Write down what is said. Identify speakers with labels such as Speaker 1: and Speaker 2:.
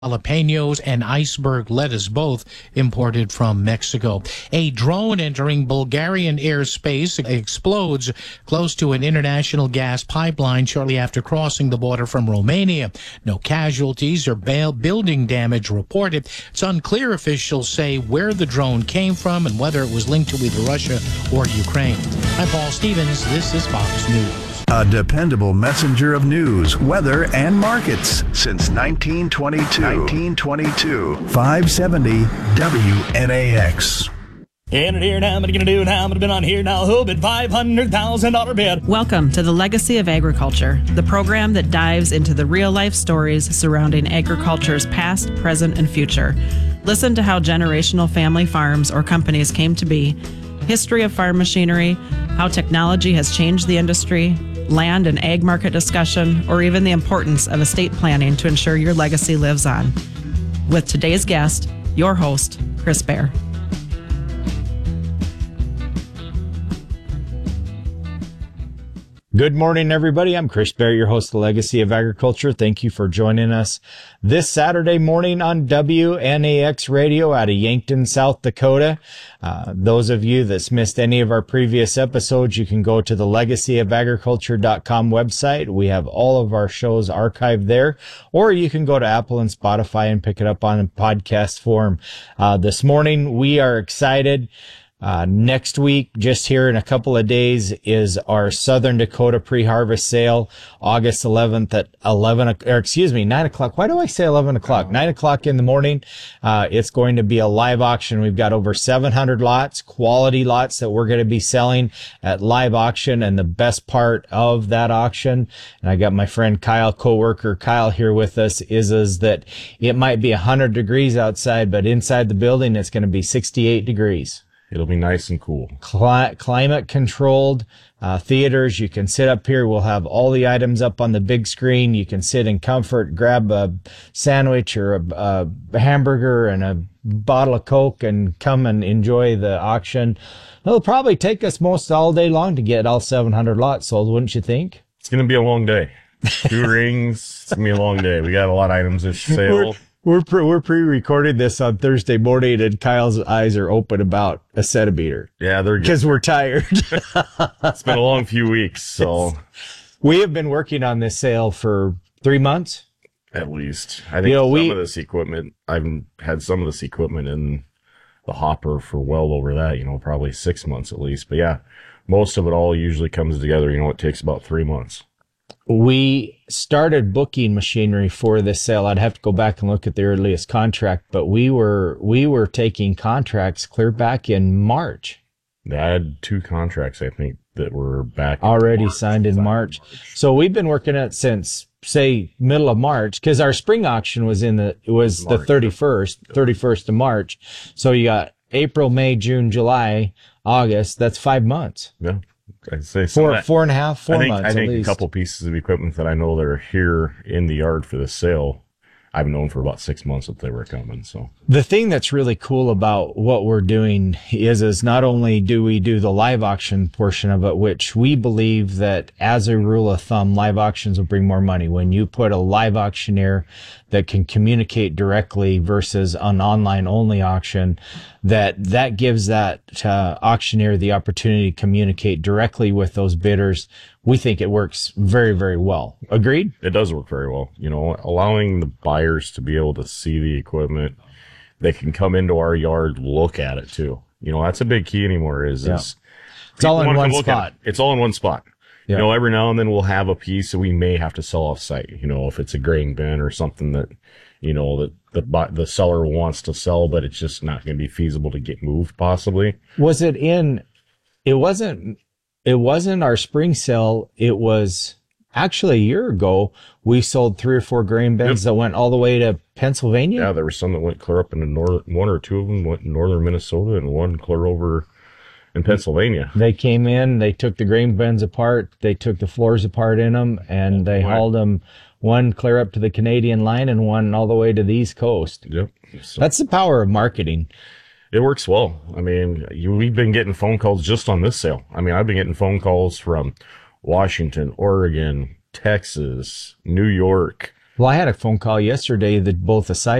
Speaker 1: jalapenos and iceberg lettuce, both imported from Mexico. A drone entering Bulgarian airspace explodes close to an international gas pipeline shortly after crossing the border from Romania. No casualties or building damage reported. It's unclear, officials say, where the drone came from and whether it was linked to either Russia or Ukraine. I'm Paul Stevens. This is Fox News.
Speaker 2: A dependable messenger of news, weather, and markets since 1922. 570 WNAX.
Speaker 3: And here now, what are you going to do now? I'm going to be on here now. Who bid $500,000 bid?
Speaker 4: Welcome to the Legacy of Agriculture, the program that dives into the real-life stories surrounding agriculture's past, present, and future. Listen to how generational family farms or companies came to be, history of farm machinery, how technology has changed the industry, land and ag market discussion, or even the importance of estate planning to ensure your legacy lives on. With today's guest, your host, Chris Baer.
Speaker 5: Good morning, everybody. I'm Chris Baer, your host of the Legacy of Agriculture. Thank you for joining us this Saturday morning on WNAX Radio out of Yankton, South Dakota. Those of you that's missed any of our previous episodes, you can go to the legacyofagriculture.com website. We have all of our shows archived there, or you can go to Apple and Spotify and pick it up on podcast form. This morning, we are excited. Next week, just here in a couple of days, is our Southern Dakota pre-harvest sale, August 11th at 9 o'clock. Why do I say 11 o'clock? 9 o'clock in the morning. It's going to be a live auction. We've got over 700 lots, quality lots that we're going to be selling at live auction. And the best part of that auction, and I got my friend Kyle, coworker Kyle here with us, is that it might be 100 degrees outside, but inside the building, it's going to be 68 degrees.
Speaker 6: It'll be nice and cool.
Speaker 5: Climate controlled theaters. You can sit up here. We'll have all the items up on the big screen. You can sit in comfort, grab a sandwich or a hamburger and a bottle of Coke and come and enjoy the auction. It'll probably take us most all day long to get all 700 lots sold, wouldn't you think?
Speaker 6: It's going to be a long day. 2 rings. It's going to be a long day. We got a lot of items to sale.
Speaker 5: We're pre-recording this on Thursday morning, and Kyle's eyes are open about a centimeter.
Speaker 6: Yeah, they're
Speaker 5: because we're tired.
Speaker 6: It's been a long few weeks, so
Speaker 5: we have been working on this sale for 3 months,
Speaker 6: at least. I think some of this equipment. I've had some of this equipment in the hopper for well over that. Probably 6 months at least. But yeah, most of it all usually comes together. It takes about 3 months.
Speaker 5: We started booking machinery for this sale. I'd have to go back and look at the earliest contract, but we were taking contracts clear back in March.
Speaker 6: I had 2 contracts, I think, that were back
Speaker 5: already signed in March. So we've been working at it since, say, middle of March, because our spring auction was the 31st of March. So you got April, May, June, July, August. That's 5 months.
Speaker 6: Yeah. I'd say
Speaker 5: 4 and a half, 4 months.
Speaker 6: I think
Speaker 5: at least.
Speaker 6: A couple pieces of equipment that I know that are here in the yard for the sale, I've known for about 6 months that they were coming. So
Speaker 5: the thing that's really cool about what we're doing is not only do we do the live auction portion of it, which we believe that as a rule of thumb, live auctions will bring more money. When you put a live auctioneer that can communicate directly versus an online only auction, that gives that auctioneer the opportunity to communicate directly with those bidders. We think it works very, very well. Agreed?
Speaker 6: It does work very well. Allowing the buyers to be able to see the equipment. They can come into our yard, look at it too. That's a big key anymore is
Speaker 5: it's all in one spot.
Speaker 6: It's all in one spot.
Speaker 5: Yeah.
Speaker 6: Every now and then we'll have a piece that we may have to sell off site, if it's a grain bin or something that, that the seller wants to sell, but it's just not going to be feasible to get moved possibly.
Speaker 5: It wasn't our spring sale. It was actually a year ago. We sold 3 or 4 grain bins that went all the way to Pennsylvania.
Speaker 6: Yeah, there were some that went clear up into one or 2 of them went in northern Minnesota and one clear over in Pennsylvania.
Speaker 5: They came in, they took the grain bins apart, they took the floors apart in them, and they hauled them one clear up to the Canadian line and one all the way to the East Coast.
Speaker 6: Yep. So
Speaker 5: that's the power of marketing.
Speaker 6: It works well. I mean, we've been getting phone calls just on this sale. I mean, I've been getting phone calls from Washington, Oregon, Texas, New York,
Speaker 5: Well, I had a phone call yesterday that both the side